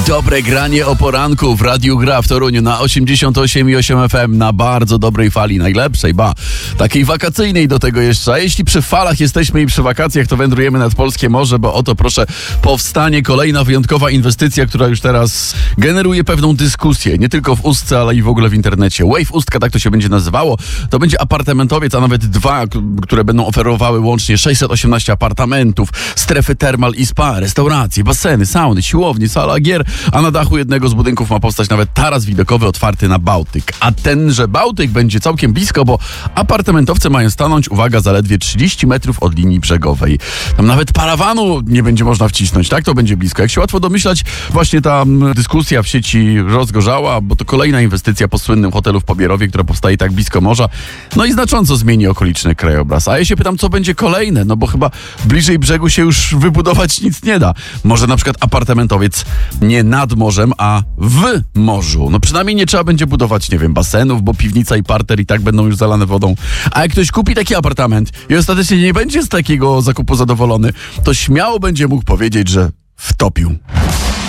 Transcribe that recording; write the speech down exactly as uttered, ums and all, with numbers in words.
Dobre granie o poranku w Radiu Gra w Toruniu na osiemdziesiąt osiem i osiem F M na bardzo dobrej fali, najlepszej, ba, takiej wakacyjnej do tego jeszcze. A jeśli przy falach jesteśmy i przy wakacjach, to wędrujemy nad polskie morze, bo oto proszę, powstanie kolejna wyjątkowa inwestycja, która już teraz generuje pewną dyskusję, nie tylko w Ustce, ale i w ogóle w internecie. Wave Ustka, tak to się będzie nazywało. To będzie apartamentowiec, a nawet dwa, k- które będą oferowały łącznie sześćset osiemnaście apartamentów, strefy termal i spa, restauracje, baseny, sauny, siłownie, sala gier, a na dachu jednego z budynków ma powstać nawet taras widokowy otwarty na Bałtyk. A tenże Bałtyk będzie całkiem blisko, bo apartamentowce mają stanąć, uwaga, zaledwie trzydzieści metrów od linii brzegowej. Tam nawet parawanu nie będzie można wcisnąć, tak? To będzie blisko. Jak się łatwo domyślać, właśnie ta m, dyskusja w sieci rozgorzała, bo to kolejna inwestycja po słynnym hotelu w Pobierowie, która powstaje tak blisko morza, no i znacząco zmieni okoliczny krajobraz. A ja się pytam, co będzie kolejne, no bo chyba bliżej brzegu się już wybudować nic nie da. Może na przykład apartamentowiec nie nad morzem, a w morzu. No przynajmniej nie trzeba będzie budować, nie wiem, basenów, bo piwnica i parter i tak będą już zalane wodą. A jak ktoś kupi taki apartament i ostatecznie nie będzie z takiego zakupu zadowolony, to śmiało będzie mógł powiedzieć, że wtopił.